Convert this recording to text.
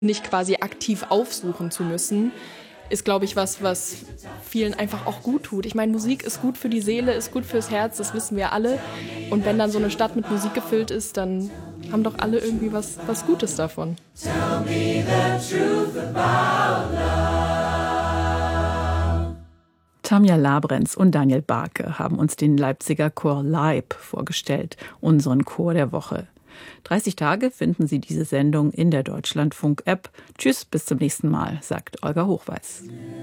nicht quasi aktiv aufsuchen zu müssen, ist, glaube ich, was vielen einfach auch gut tut. Ich meine, Musik ist gut für die Seele, ist gut fürs Herz, das wissen wir alle. Und wenn dann so eine Stadt mit Musik gefüllt ist, dann haben doch alle irgendwie was Gutes davon. Tell me the truth about love. Tamja Labrenz und Daniel Barke haben uns den Leipziger Chor Leib vorgestellt, unseren Chor der Woche. 30 Tage finden Sie diese Sendung in der Deutschlandfunk-App. Tschüss, bis zum nächsten Mal, sagt Olga Hochweis.